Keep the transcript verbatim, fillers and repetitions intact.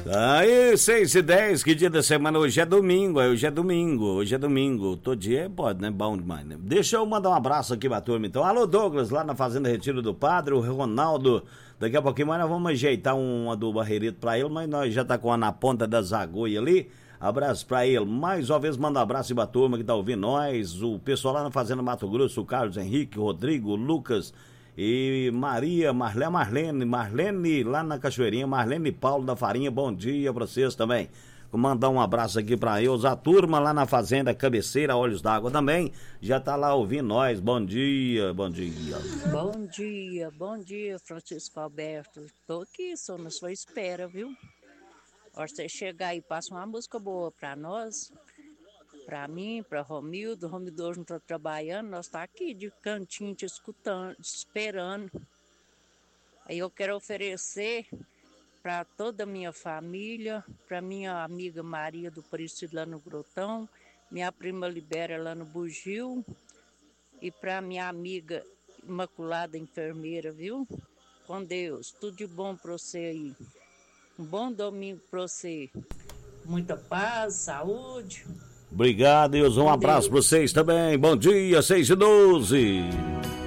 Aí, seis e dez, que dia da semana? Hoje é domingo, hoje é domingo, hoje é domingo. Todo dia pode, né? Bom demais, né? Deixa eu mandar um abraço aqui pra turma, então. Alô, Douglas, lá na Fazenda Retiro do Padre, o Ronaldo. Daqui a pouquinho nós vamos ajeitar uma do barreirito pra ele, mas nós já tá com a na ponta das agulhas ali. Abraço pra ele. Mais uma vez, manda um abraço pra turma que tá ouvindo nós. O pessoal lá na Fazenda Mato Grosso, o Carlos Henrique, Rodrigo, Lucas e Maria, Marlene, Marlene, Marlene lá na Cachoeirinha, Marlene Paulo da Farinha, bom dia pra vocês também. Vou mandar um abraço aqui pra eles, a turma lá na Fazenda Cabeceira, Olhos d'Água também, já tá lá ouvindo nós, bom dia, bom dia. Bom dia, bom dia, Francisco Alberto, tô aqui, só na sua espera, viu? Hora você chegar aí, passa uma música boa pra nós, pra mim, pra Romildo. Romildo hoje não tá trabalhando, nós tá aqui de cantinho te escutando, esperando. Aí eu quero oferecer para toda a minha família, para minha amiga Maria do Presídio lá no Grotão, minha prima Libéria lá no Bugio e para minha amiga Imaculada Enfermeira, viu? Com Deus, tudo de bom para você aí. Um bom domingo para você. Muita paz, saúde. Obrigado, Deus. Um abraço para vocês também. Bom dia, seis e doze.